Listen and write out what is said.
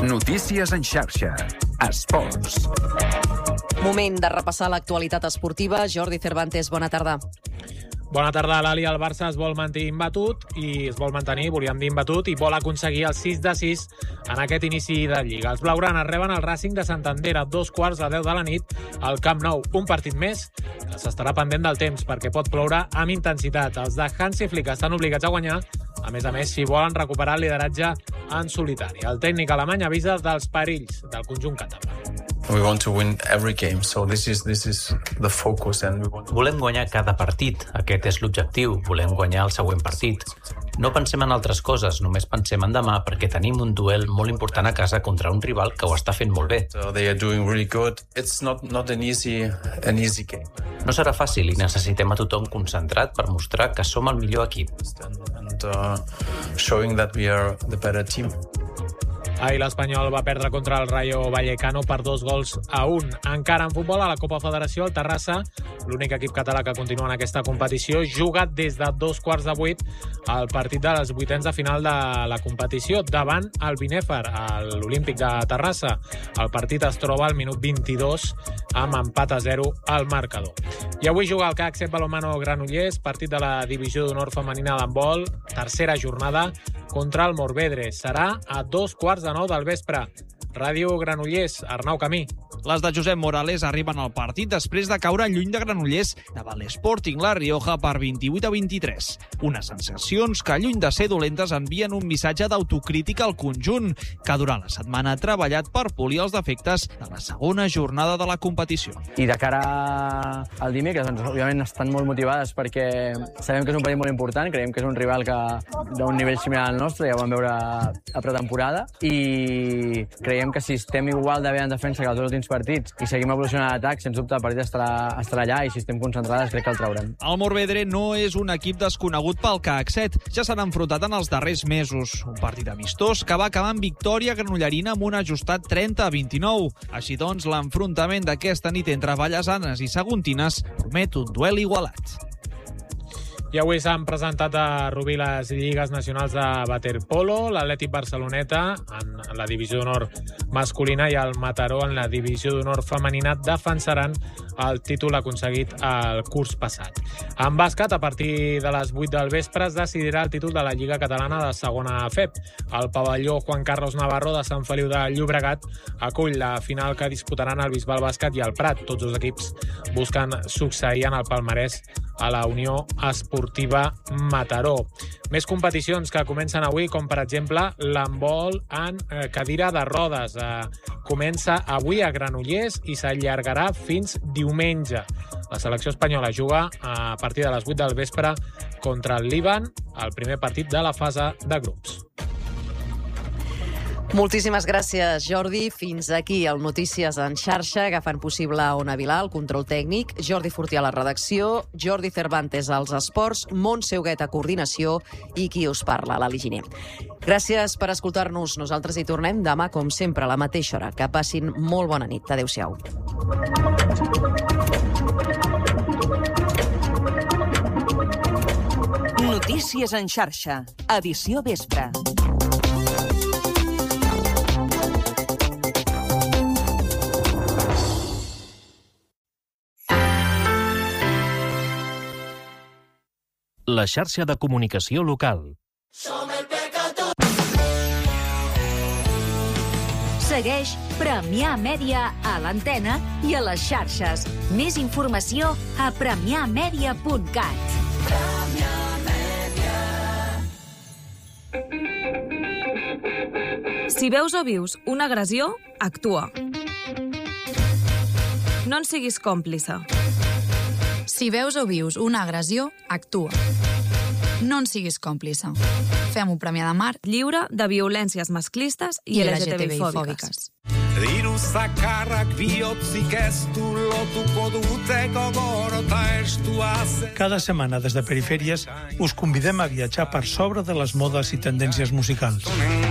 Notícies en xarxa. Esports. Moment de repassar l'actualitat esportiva. Jordi Cervantes, bona tarda. Bona tarda, Lali. El Barça es vol mantenir imbatut i vol aconseguir el 6-6 en aquest inici de Lliga. Els blaugranes reben el Racing de Santander a 2:15 de la nit al Camp Nou. Un partit més que s'estarà pendent del temps perquè pot ploure amb intensitat. Els de Hansi Flick estan obligats a guanyar, a més, si volen recuperar el lideratge en solitari. El tècnic alemany avisa dels perills del conjunt català. We want to win every game, so this is the focus and we want to... Volem guanyar cada partit, aquest és l'objectiu, volem guanyar el següent partit. No pensem en altres coses, només pensem en demà perquè tenim un duel molt important a casa contra un rival que ho està fent molt bé. So they are doing really good. It's not an easy game. No serà fàcil i necessitem a tothom concentrat per mostrar que som el millor equip. And showing that we are the better team. Ahir l'Espanyol va perdre contra el Rayo Vallecano per 2-1. Encara en futbol, a la Copa Federació, el Terrassa, l'únic equip català que continua en aquesta competició, juga des de 7:15 el partit de les vuitens de final de la competició davant el Binèfar, l'Olímpic de Terrassa. El partit es troba al minut 22 amb empat a 0 al marcador. I avui juga el CAC 7 Balonmano Granollers, partit de la divisió d'honor femenina d'handbol, tercera jornada contra el Morvedre. Serà a 9:15 del vespre. Ràdio Granollers, Arnau Camí. Les de Josep Morales arriben al partit després de caure lluny de Granollers davant l'Sporting La Rioja per 28-23. Unes sensacions que, lluny de ser dolentes, envien un missatge d'autocrítica al conjunt, que durant la setmana ha treballat per polir els defectes de la segona jornada de la competició. I de cara al dimecres, doncs, òbviament estan molt motivades perquè sabem que és un partit molt important, creiem que és un rival d'un nivell similar al nostre, ja ho vam veure a pretemporada, i creiem que si estem igual de bé en defensa que els últims partits i seguim evolucionant a l'atac, sens dubte el partit estarà allà i si estem concentrades crec que el traurem. El Morvedre no és un equip desconegut pel CAC 7. Ja s'han enfrontat en els darrers mesos. Un partit amistós que va acabar en victòria granollerina amb un ajustat 30-29. Així doncs, l'enfrontament d'aquesta nit entre vallesanes i saguntines promet un duel igualat. I avui s'han presentat a Rubí les lligues nacionals de waterpolo, l'Atlètic Barceloneta en la divisió d'honor masculina i el Mataró en la divisió d'honor femenina defensaran el títol aconseguit el curs passat. En bàsquet, a partir de les 8 del vespre es decidirà el títol de la Lliga Catalana de segona FEP. El pavelló Juan Carlos Navarro de Sant Feliu de Llobregat acull la final que disputaran el Bisbal Bàsquet i el Prat. Tots els equips busquen succeir en el palmarès a la Unió Esportiva Mataró. Més competicions que comencen avui, com per exemple l'handbol en cadira de rodes. Comença avui a Granollers i s'allargarà fins diumenge. La selecció espanyola juga a partir de les 8 del vespre contra el Líban, el primer partit de la fase de grups. Moltíssimes gràcies, Jordi. Fins aquí el Notícies en xarxa, que fan possible Ona Vilà, el control tècnic, Jordi Fortià a la redacció, Jordi Cervantes als esports, Montse Huguet a coordinació i qui us parla, Lali Giner. Gràcies per escoltar-nos. Nosaltres hi tornem demà, com sempre, a la mateixa hora. Que passin molt bona nit. Adéu-siau. Notícies en xarxa, edició vespre. La xarxa de comunicació local. Segueix Premià Mèdia a l'antena i a les xarxes. Més informació a premiamedia.cat. Si veus o vius una agressió, actua. No en siguis còmplice. Si veus o vius una agressió, actua. No en siguis còmplice. Fem un Premià de Mar lliure de violències masclistes i LGTBI-fòbiques. Diru zakarrak bihotzik ez du lotuko dute gogorota estua zen. Cada setmana des de Perifèries us convidem a viatjar per sobre de les modes i tendències musicals.